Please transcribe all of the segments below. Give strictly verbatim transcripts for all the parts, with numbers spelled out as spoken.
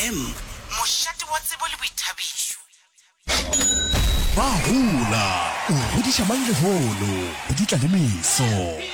M mošate wa tsebo le boithabišo ba hula o hodiša mang le holo o ditla le meso.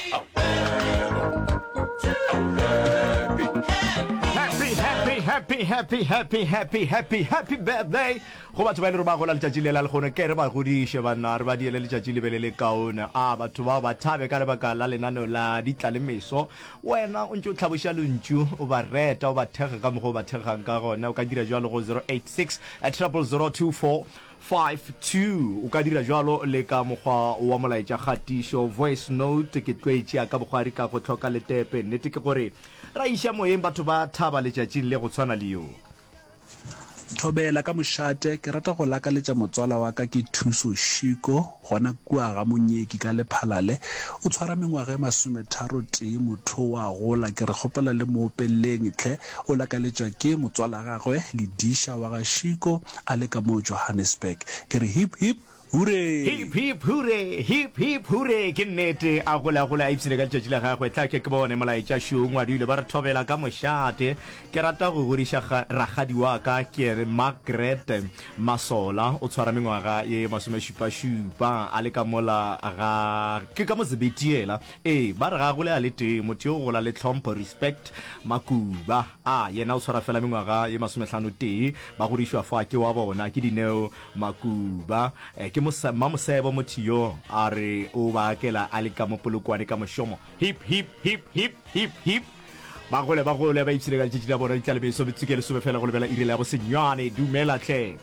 Happy, happy, happy, happy, happy, happy birthday. Go batho ba ile ba gola letšatši le la le gone ke re ba godiše banna re ba diele letšatši le bele le kaone a batho ba ba thabe ka lebaka la lenaneo la ditla le meso. Wena o ntse o tlhaboša lentšu o ba reta o ba thega ka mogo o ba thegang ka gona o ka dira jalo go zero eight six zero zero two four five two o ka dira jalo le ka mokgwa wa molaetša kgatišo voice note ke tloetšea ka bogwari ka go tlhoka letepe nnete ke gore ra iša moyeng batho ba thaba letšatšing le go tshwana le yo Thobela ka mošate ke rata go lakaletša motswala wa ka ke Thuso Shiko gona kua ga monyeki ka lephalale o tshwara mengwaga e masometharo tee motho wa gola ke re kgopela le moopeleng tle o lakaletša ke motswala gagwe le disha wa ga Shiko a le ka mo Johannesburg ke re hip hip Hooray! Hip hip hooray! Hip hip hooray! Ke nnete a gola gola a ipsene ka letšatši la gagwe tla ke ke bone molaetša šong wa dile ba re thobela ka mošate ke rata go godiša ragadi wa ka ke re Margaret Masola o tshwara mengwaga ye masomešupašupa a le ka mola ga ke ka mozebetiela ee ba re ga gole a le tee motho yo gola le tlhompho respect Makuba a yena o tshwara fela mengwaga ye masomehlano tee ba godišwa fa ke wa bona ke Dineo Makuba ke mamosebo motho yo a re o ba akela a le ka mopolokwane ka mošomo hip hip hip hip hip hip ba gole ba gole ba ipsile ka letšatši la bona ditla le beso betsike le sobe fela go lebela irile ya go senyane dumela tlhe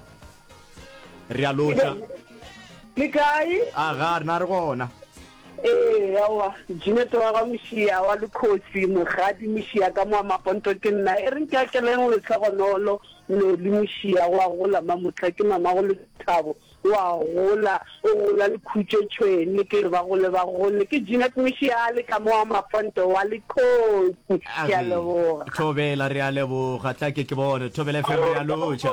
re a lotla le kae a ga re na re gona eh yawa Jineto wa Moshia wa Lekhosi mogadi Moshia ka mo maponto ke nna e re ke keleng le tlhogonolo no le Moshia wa gola mamotla ke mama go le thabo wa gola o gola le khutshwene ke re ba gole ba gole ke Jineto Moshia le ka mo maponto wa Lekhosi ke a leboga thobela re a leboga tla ke ke bone thobela fe re a lotša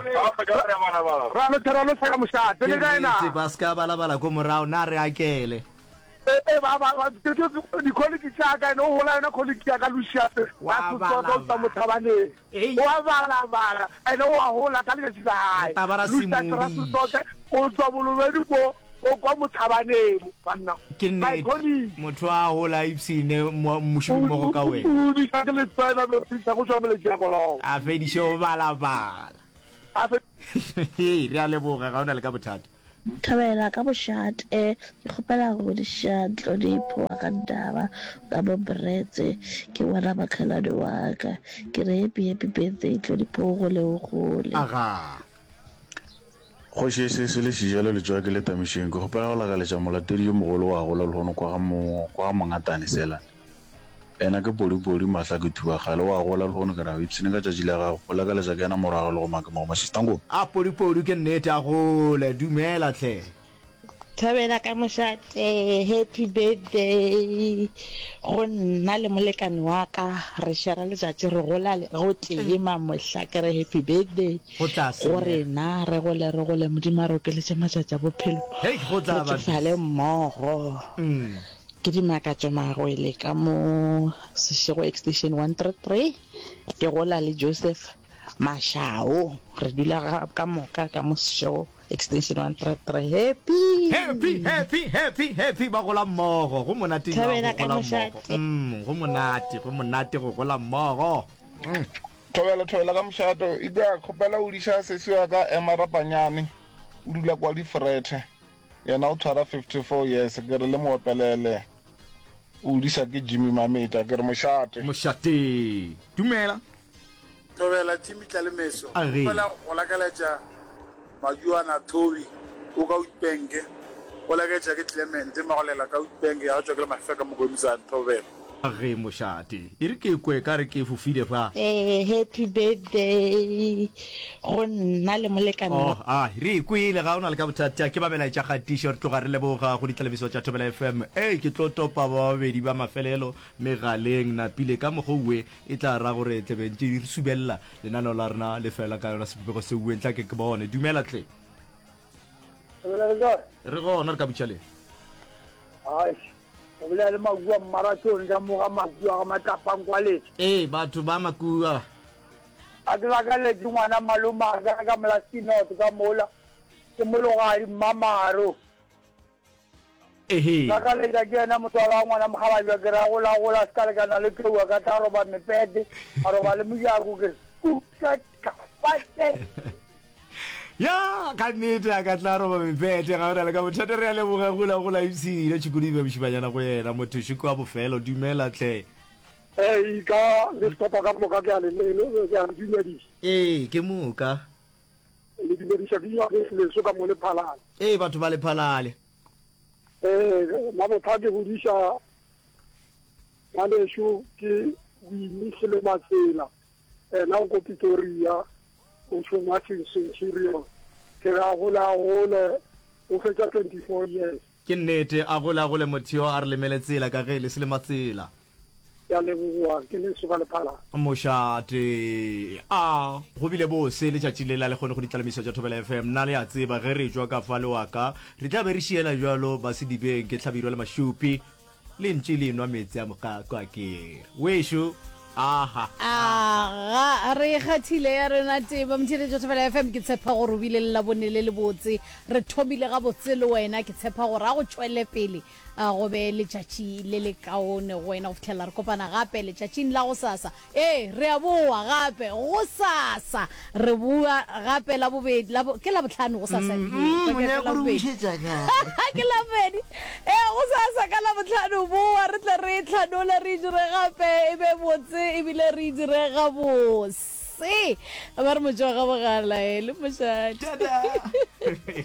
ra lo tera lo saka moshate le kaena ke ba ska bala bala go morao na re akele eh baba ba di colleague tsa ka no hola na colleague ya ka Luciate wa tsotso tsa mothabane wa bala bala ene wa hola ka le tsa hae Luciate o tswa bolobedi ko o kwa mothabane banna ke nne motho a hola ipsine moshumi mo ka wena o di ka le tsaya me pisa go tswa mele tsa go a fedisho bala bala a fe re a leboga ga ona le ka bothata Thobela ka bošate ke kgopela go diša Tlodipho wa ka Ndaba ka bo Bretse ke wena bakhaladi wa ka ke re happy happy birthday Tlodipho go le gole aga go se se se le sijalo le tswa ke le tamišeng ke gopela go lakaletša molatedi yo mogolo wa gola le hono kwa ga mo kwa mangatane sela ena ke polipoli mahla ke thuba gale wa gola le hono ke ra ipsene ka tšatši la gago go lakaletša ke ena morago le go maka mo masistango a polipoli ke nnete a gole dumela tlhe Thobela ka mošate happy birthday go nna le molekane wa ka re shara letšatši re gola go tee mamohla ke re happy birthday gore na re gole re gole modimo a re okeletše matšatši a bophelo re fale mmogo ke dimakatšo magwele ka mo Seshego extension one three three ke gola le Joseph Mashao re dula ka moka ka mo Seshego extension one three three happy happy happy happy happy ba gola mmogo go monate go gola mmogo mm go monate go monate go gola mmogo thobela thobela ka mošato e ka khopela o diša sesiwa ka Emarapanyane o dula kwa Difrete yena o tshwara fifty-four years ke re le moopelele o diša ke Jimmy Mameta ke re mošate mošate dumela thobela Jimmy Tlalemeso khopela go lakaletša Majuana Tobi o ka Utpenge o lakaletša ke Clement Magolela ka Utpenge ya tswa ke le mafeka mo komisa thobela re mošate e re ke kwe ka re ke fufile fa eh happy birthday go nna le molekane oh ah re kwile ga ona le ka bothata ke ba bela tša kgatišo re tloga re leboga go ditelebiso tša Thobela F M eh ke tlo topa ba babedi ba mafelelo megaleng na pile ka mogouwe e tla ra gore tlebentse di subella lenano la rena le fela ka yona sepego se uwe tla ke ke bone dumela tle re gona re ka butšale ai o le le magua marathon ja mo ga magua ga matapang kwa le eh batho ba makua a a ke lakaletse ngwana malomaka ka molastinot ka mola ke mologadi mmamaro ehe lakaleka ke ena motswala wa ngwana mogabajwa ke ra gola-gola se ka lekana le keua ka tla roba mepete a roba le mojako ke ukakafate ya ka nnete a ka tla roba mepete ga ona le ka bothata re ya leboga gola-gola ipsile tšhikodibe mošimanyana go yena motho šiko wa bofelo dumela tle ee ka le sekopa ka moka ke a lelelo ke a dumediša ee ke moka le dumediša ke nyake seleso ka mo lephalale ee batho ba lephalale eh mabotha ke hodiša ngwaneso ke boimisele matsela ena o ko Pretoria o šoma centurion ke ra gola-gole o fetša twenty-four years ke nnete a gola-gole motho a re lemele tsela ka ge le se le matsela ya leboa ke le soka lephala mošate a go bile bose letšatši le la le kgone go ditlalamišo tša Thobela F M nna le a tseba ge re jwa ka fa le wa ka re tla be re šiela jalo ba sedibeng ke tlhabirwa le mašupi le ntše le nwa metsi a mokakwa ke wešo aha aga re kgathile ya rena teba motšheletšo Thobela F M ke tshepa gore o bile le la bone le le botse re thomile ga botse le wena ke tshepa gore a go tšwele pele a go be letšatši le le kaone go wena go fitlhelela re kopana gape letšatšing la go sasa ee re a boa gape go sasa re bua gape la bobedi ke la botlhano go sasa ke la bobedi ee go sasa ka la botlhano boa re tle re tlhanole re dire gape e be botse ebile re dire gabose a ba re motho wa ga bogala e le mošate